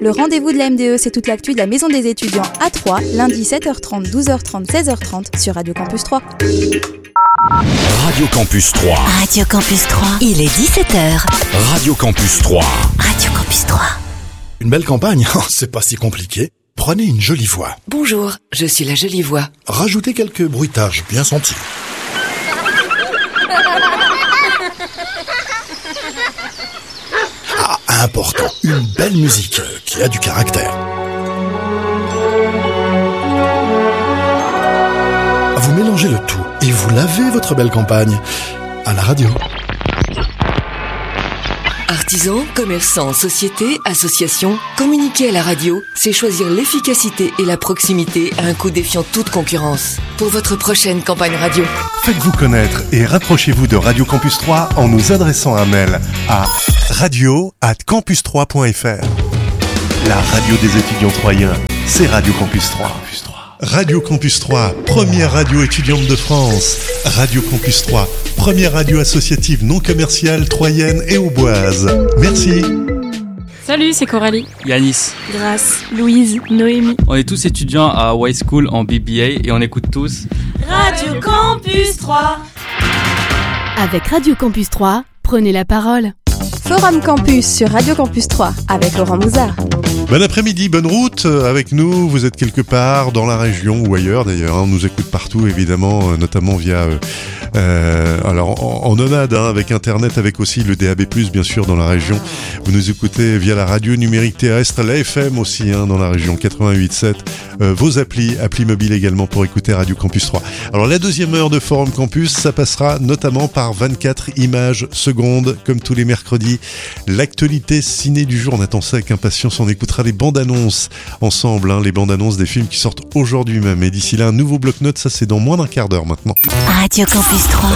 Le rendez-vous de la MDE, c'est toute l'actu de la Maison des étudiants à 3, lundi 7h30, 12h30, 16h30 sur Radio Campus 3. Radio Campus 3. Radio Campus 3, il est 17h. Radio Campus 3. Radio Campus 3. Une belle campagne, c'est pas si compliqué. Prenez une jolie voix. Bonjour, je suis la jolie voix. Rajoutez quelques bruitages bien sentis. Ah, important, une belle musique qui a du caractère. Vous mélangez le tout et vous lavez votre belle campagne à la radio. Artisans, commerçants, sociétés, associations, communiquer à la radio, c'est choisir l'efficacité et la proximité à un coût défiant toute concurrence. Pour votre prochaine campagne radio. Faites-vous connaître et rapprochez-vous de Radio Campus 3 en nous adressant un mail à radio@campus3.fr. La radio des étudiants troyens, c'est Radio Campus 3. Radio Campus 3, première radio étudiante de France. Radio Campus 3, première radio associative non commerciale troyenne et auboise. Merci. Salut, c'est Coralie, Yanis, Grace, Louise, Noémie. on est tous étudiants à Y School en BBA et on écoute tous Radio Campus 3. Avec Radio Campus 3, prenez la parole. Forum Campus sur Radio Campus 3 avec Laurent Mouzard. Bon après-midi, bonne route avec nous. Vous êtes quelque part dans la région ou ailleurs d'ailleurs. On nous écoute partout évidemment, notamment via alors en nomade avec internet, avec aussi le DAB+, bien sûr dans la région. Vous nous écoutez via la radio numérique terrestre, la FM aussi dans la région 88.7. Vos applis mobiles également pour écouter Radio Campus 3. Alors la deuxième heure de Forum Campus, ça passera notamment par 24 images secondes comme tous les mercredis. L'actualité ciné du jour, on attend ça avec impatience. On écoutera les bandes annonces ensemble, les bandes annonces des films qui sortent aujourd'hui même. Et d'ici là, un nouveau bloc-notes, ça c'est dans moins d'un quart d'heure maintenant. Radio Campus 3.